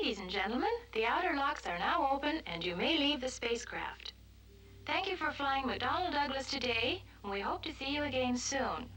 Ladies and gentlemen, the outer locks are now open and you may leave the spacecraft. Thank you for flying McDonnell Douglas today, and we hope to see you again soon.